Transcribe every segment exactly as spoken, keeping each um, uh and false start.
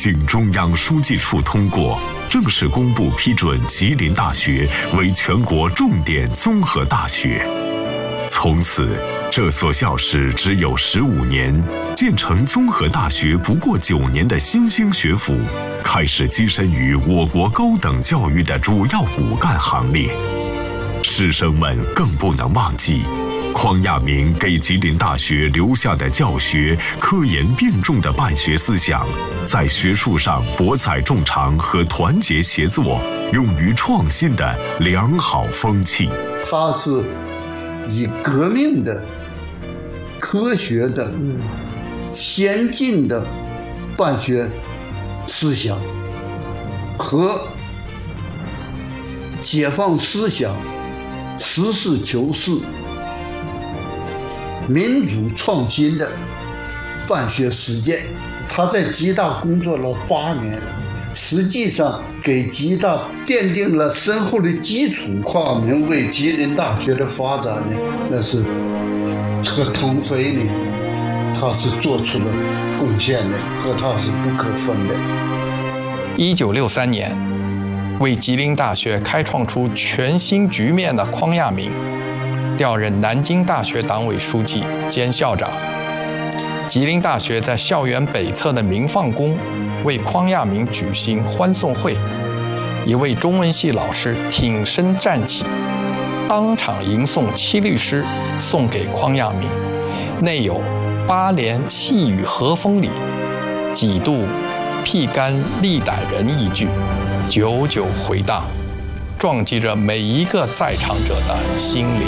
经中央书记处通过，正式公布批准吉林大学为全国重点综合大学。从此，这所校史只有十五年，建成综合大学不过九年的新兴学府，开始跻身于我国高等教育的主要骨干行列。师生们更不能忘记匡亚明给吉林大学留下的教学、科研并重的办学思想，在学术上博采众长和团结协作、勇于创新的良好风气。 他是以革命的、科学的、先进的办学思想和解放思想、实事求是、民主创新的办学实践。他在吉大工作了八年，实际上给吉大奠定了深厚的基础。匡亚明为吉林大学的发展呢，那是和腾飞呢，他是做出了贡献的，和他是不可分的。 一九六三年，为吉林大学开创出全新局面的匡亚明调任南京大学党委书记兼校长。吉林大学在校园北侧的明放宫为匡亚明举行欢送会，一位中文系老师挺身站起，当场吟诵七律诗送给匡亚明，内有八联细雨和风里，几度辟干历歹人一句，久久回荡，撞击着每一个在场者的心灵。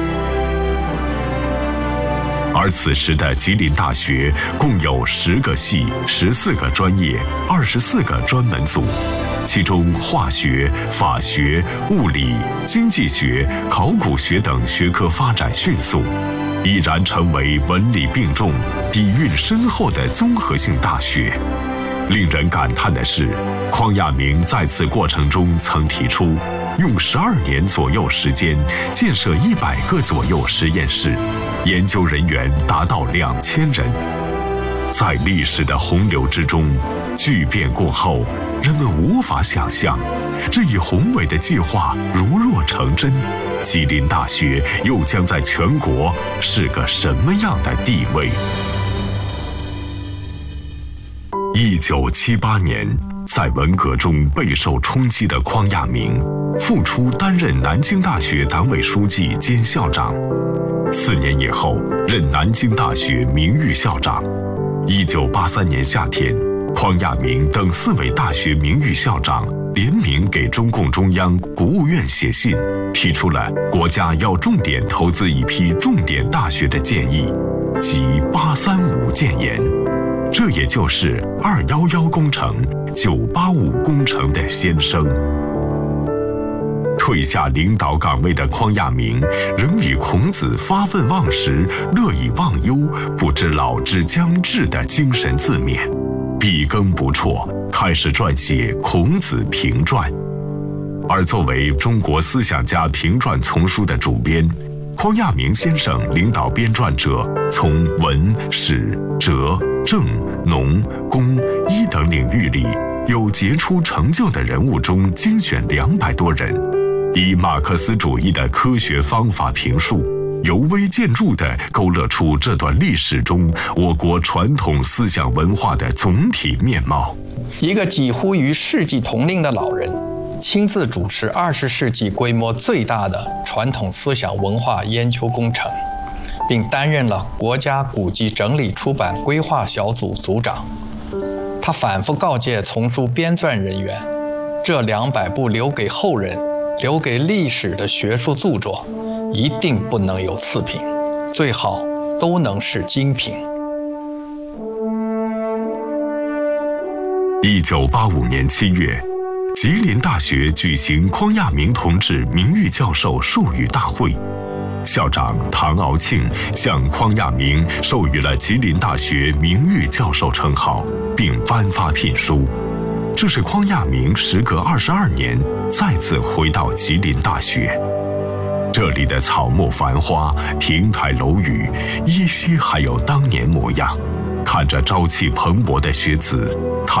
而此时的吉林大学共有十个系、十四个专业、二十四个专门组，其中化学、法学、物理、经济学、考古学等学科发展迅速，已然成为文理并重、底蕴深厚的综合性大学。令人感叹的是，匡亚明在此过程中曾提出，用十二年左右时间建设一百个左右实验室，研究人员达到两千人。在历史的洪流之中，巨变过后，人们无法想象，这一宏伟的计划如若成真，吉林大学又将在全国是个什么样的地位？一九七八年，在文革中备受冲击的匡亚明复出担任南京大学党委书记兼校长。四年以后，任南京大学名誉校长。一九八三年夏天，匡亚明等四位大学名誉校长联名给中共中央、国务院写信，提出了国家要重点投资一批重点大学的建议，即“八三五”建言。这也就是二一一工程、九八五工程的先声。退下领导岗位的匡亚明，仍以孔子发愤忘食、乐以忘忧、不知老之将至的精神自勉，笔耕不辍，开始撰写《孔子评传》。而作为中国思想家评传丛书的主编，匡亚明先生领导编撰者从文、史、哲、政、农、工、医等领域里有杰出成就的人物中精选两百多人，以马克思主义的科学方法评述，由微见著地勾勒出这段历史中我国传统思想文化的总体面貌。 一个几乎与世纪同龄的老人，亲自主持二十世纪规模最大的传统思想文化研究工程，并担任了国家古籍整理出版规划小组组长。他反复告诫丛书编撰人员，这两百部留给后人、留给历史的学术著作，一定不能有次品，最好都能是精品。 一九八五年七月，吉林大学举行匡亚明同志名誉教授授予大会，校长唐敖庆向匡亚明授予了吉林大学名誉教授称号，并颁发聘书。这是匡亚明时隔二十二年再次回到吉林大学。这里的草木繁花、亭台楼宇，依稀还有当年模样。看着朝气蓬勃的学子，他